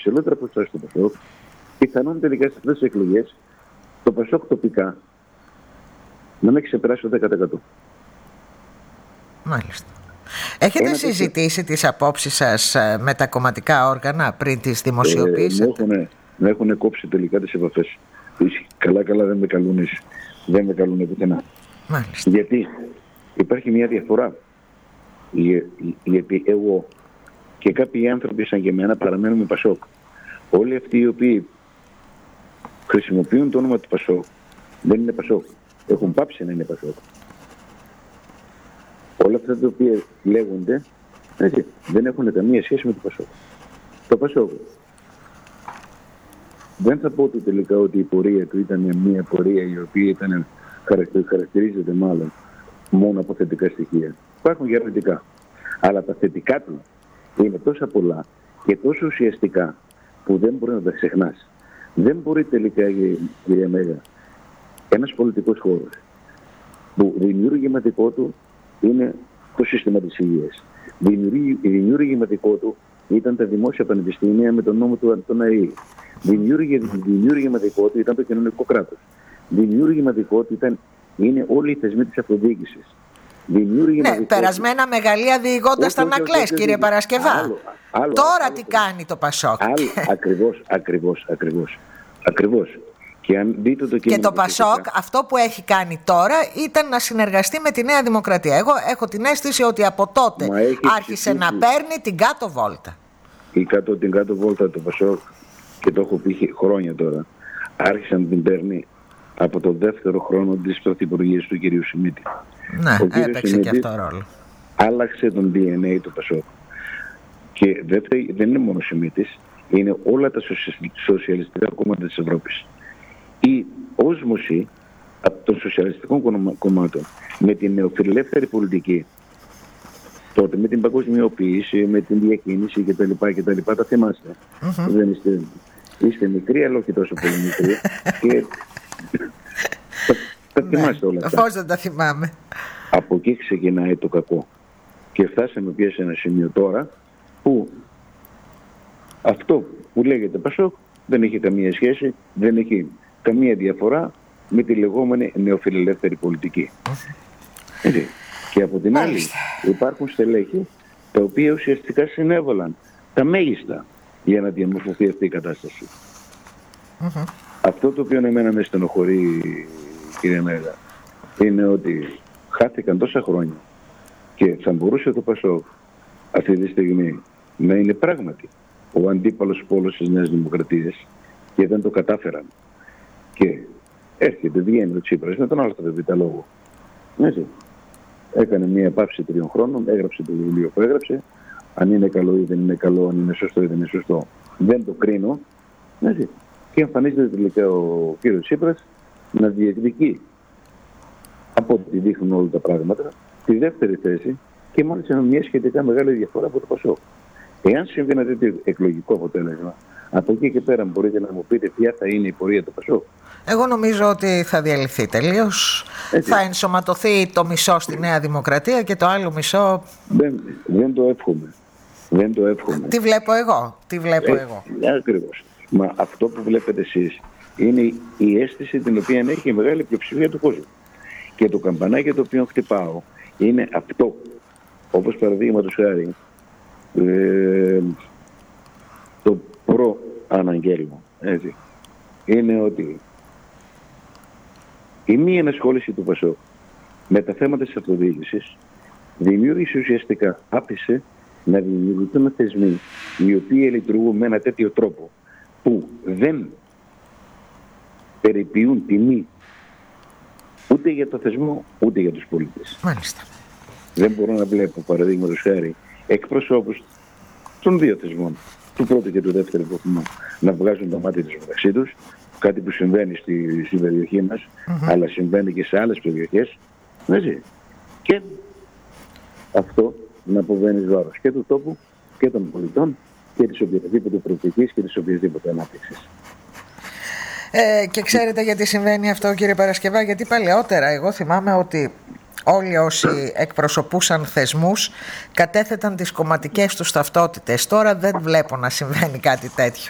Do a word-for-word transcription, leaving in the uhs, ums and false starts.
υψηλότερα ποσοστά στο Πασόκ, πιθανόν τελικά σε αυτές τις εκλογές το Πασόκ τοπικά να μην ξεπεράσει το δέκα τοις εκατό. Μάλιστα. Έχετε Ένα συζητήσει τέτοιο... τις απόψεις σας με τα κομματικά όργανα πριν τις δημοσιοποιήσετε? Ε, με έχουν κόψει τελικά τις επαφές. Καλά καλά δεν με καλούν, δεν με καλούν πουθενά. Μάλιστα. Γιατί υπάρχει μια διαφορά. Γιατί εγώ και κάποιοι άνθρωποι σαν και εμένα παραμένουμε Πασόκ. Όλοι αυτοί οι οποίοι χρησιμοποιούν το όνομα του Πασόκ δεν είναι Πασόκ. Έχουν πάψει να είναι Πασόκ. Όλα αυτά τα οποία λέγονται έτσι, δεν έχουν καμία σχέση με το Πασόκ. Το Πασόκ. Δεν θα πω ότι τελικά ότι η πορεία του ήταν μια πορεία η οποία ήταν, χαρακτηρίζεται μάλλον μόνο από θετικά στοιχεία. Υπάρχουν και αρνητικά. Αλλά τα θετικά του είναι τόσα πολλά και τόσο ουσιαστικά που δεν μπορεί να τα ξεχνάς. Δεν μπορεί τελικά, κυρία Μέγα, ένας πολιτικός χώρος που δημιουργηματικό του είναι το σύστημα της υγείας. Δημιουργηματικό του ήταν τα δημόσια πανεπιστήμια με τον νόμο του Αντωναή. Δημιουργηματικό του ήταν το κοινωνικό κράτος. Δημιουργηματικό του ήταν, είναι όλοι οι θεσμοί της αυτοδιοίκησης. Ναι, περασμένα μεγαλεία διηγώντας τα Ανακλές, κύριε Παρασκευά. Άλλο, άλλο, Τώρα άλλο, τι κάνει το Πασόκ? Άλλο, ακριβώς, ακριβώς, ακριβώς. ακριβώς. Και, αν δείτε το, και το Πασόκ αυτό που έχει κάνει τώρα ήταν να συνεργαστεί με τη Νέα Δημοκρατία. Εγώ έχω την αίσθηση ότι από τότε άρχισε ψηφίσει να παίρνει την κάτω βόλτα. Η κάτω, την κάτω βόλτα του Πασόκ, και το έχω πει χρόνια τώρα, άρχισε να την παίρνει από το δεύτερο χρόνο της πρωθυπουργίας του κ. Σιμίτη. Ναι, έπαιξε Σιμίτη και αυτό ρόλο. Άλλαξε τον ντι εν έι του Πασόκ. Και δεν, δεν είναι μόνο ο Σιμίτης, είναι όλα τα σοσιαλιστικά κόμματα της Ευρώπης. Η όσμωση από των σοσιαλιστικών κομμάτων με την νεοφιλελεύθερη πολιτική, τότε με την παγκοσμιοποίηση, με την διακίνηση κτλ. κτλ τα θυμάστε. Mm-hmm. Δεν είστε, είστε μικροί, αλλά όχι τόσο πολύ μικροί. Και τα, τα θυμάστε όλα αυτά. Πώς δεν τα θυμάμαι. Από εκεί ξεκινάει το κακό. Και φτάσαμε πια σε ένα σημείο τώρα που αυτό που λέγεται Πασόκ δεν έχει καμία σχέση, δεν έχει καμία διαφορά με τη λεγόμενη νεοφιλελεύθερη πολιτική. Έτσι. Και από την άλλη υπάρχουν στελέχη τα οποία ουσιαστικά συνέβαλαν τα μέγιστα για να διαμορφωθεί αυτή η κατάσταση. Mm-hmm. Αυτό το οποίο εμένα με στενοχωρεί, κύριε Μέγα, είναι ότι χάθηκαν τόσα χρόνια και θα μπορούσε το Πασόκ αυτή τη στιγμή να είναι πράγματι ο αντίπαλος πόλος της Νέας Δημοκρατίας και δεν το κατάφεραν. Και έρχεται, βγαίνει ο Τσίπρας με τον άλλο θα λόγο. Έτσι. Έκανε μια επάυση τριών χρόνων, έγραψε το βιβλίο που έγραψε. Αν είναι καλό ή δεν είναι καλό, αν είναι σωστό ή δεν είναι σωστό, δεν το κρίνω. Έτσι. Και εμφανίζεται τελικά ο κύριος Τσίπρας να διεκδικεί, από ό,τι δείχνουν όλα τα πράγματα, τη δεύτερη θέση και μάλιστα με μια σχετικά μεγάλη διαφορά από το Πασόκ. Εάν συμβεί ένα τέτοιο εκλογικό αποτέλεσμα, από εκεί και πέρα μπορείτε να μου πείτε ποια θα είναι η πορεία του Πασόκ? Εγώ νομίζω ότι θα διαλυθεί τελείως. Θα ενσωματωθεί το μισό στη Νέα Δημοκρατία και το άλλο μισό... Δεν, δεν το εύχομαι. Δεν το εύχομαι. Τι βλέπω εγώ. Τι βλέπω ε, εγώ. Ακριβώς. Μα αυτό που βλέπετε εσείς είναι η αίσθηση την οποία έχει η μεγάλη πλειοψηφία του κόσμου. Και το καμπανάκι το οποίο χτυπάω είναι αυτό. Όπως παραδείγματος χάρη ε, το προ-αναγγέλμα. Έτσι. Είναι ότι η μη ενασχόληση του Πασόκ με τα θέματα της αυτοδιοίκησης δημιούργησε ουσιαστικά, άπησε να δημιουργηθούν θεσμοί οι οποίοι λειτουργούν με ένα τέτοιο τρόπο που δεν περιποιούν τιμή ούτε για το θεσμό ούτε για τους πολίτες. Μάλιστα. Δεν μπορώ να βλέπω, παραδείγματος χάρη, εκπροσώπους των δύο θεσμών, του πρώτου και του δεύτερου βαθμού, να βγάζουν τα μάτια τους μεταξύ τους, κάτι που συμβαίνει στη, στη περιοχή μας, mm-hmm. αλλά συμβαίνει και σε άλλες περιοχές. Έτσι. Και αυτό να αποβαίνει βάρος και του τόπου και των πολιτών και της οποιαδήποτε προοπτικής και της οποιασδήποτε ανάπτυξης. Ε, και ξέρετε γιατί συμβαίνει αυτό, κύριε Παρασκευά? Γιατί παλαιότερα εγώ θυμάμαι ότι όλοι όσοι εκπροσωπούσαν θεσμούς κατέθεταν τις κομματικές τους ταυτότητες. Τώρα δεν βλέπω να συμβαίνει κάτι τέτοιο.